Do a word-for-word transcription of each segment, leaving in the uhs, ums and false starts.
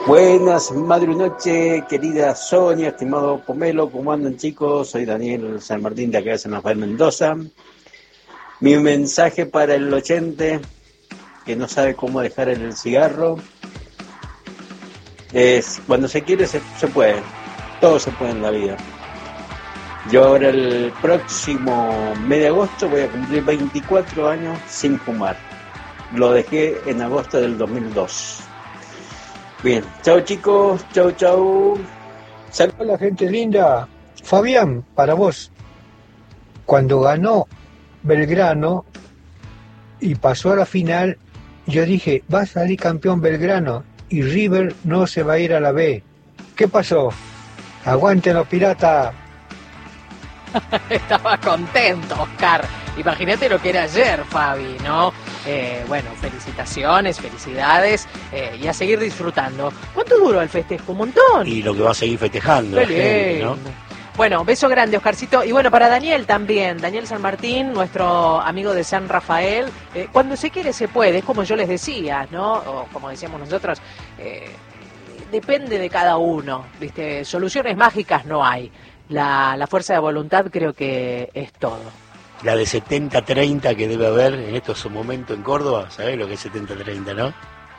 Buenas, madre y noche, querida Sonia, estimado Pomelo, ¿cómo andan chicos? Soy Daniel San Martín de acá de San Rafael, Mendoza. Mi mensaje para el ochente, que no sabe cómo dejar el cigarro, es cuando se quiere se, se puede, todo se puede en la vida. Yo ahora el próximo mes de agosto voy a cumplir veinticuatro años sin fumar. Lo dejé en agosto del dos mil dos. Bien, chao chicos, chao chao. Sal- Hola gente linda, Fabián, para vos, cuando ganó Belgrano y pasó a la final, yo dije, va a salir campeón Belgrano y River no se va a ir a la B. ¿Qué pasó? Aguanten los piratas. Estaba contento, Oscar. Imagínate lo que era ayer, Fabi, ¿no? Eh, bueno, felicitaciones, felicidades eh, y a seguir disfrutando. ¿Cuánto duró el festejo? Un montón. Y lo que va a seguir festejando la Qué gente, ¿no? lindo. Bueno, beso grande, Oscarcito. Y bueno, para Daniel también, Daniel San Martín, nuestro amigo de San Rafael. Eh, cuando se quiere se puede, es como yo les decía, ¿no? O como decíamos nosotros, eh, depende de cada uno, ¿viste? Soluciones mágicas no hay. La, la fuerza de voluntad creo que es todo. La de setenta treinta que debe haber en estos momentos en Córdoba, ¿sabés lo que es setenta treinta, no? Lo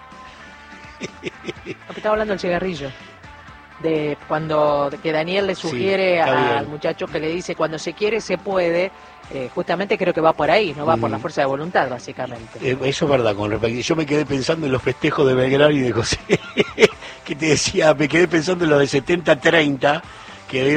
que estaba hablando el cigarrillo. De cuando de que Daniel le sugiere Sí, está al bien. muchacho que le dice cuando se quiere se puede, eh, justamente creo que va por ahí, no va por Mm. la fuerza de voluntad, básicamente. Eh, eso es verdad, con respecto. Yo me quedé pensando en los festejos de Belgrano y de José, que te decía, me quedé pensando en los de setenta treinta, que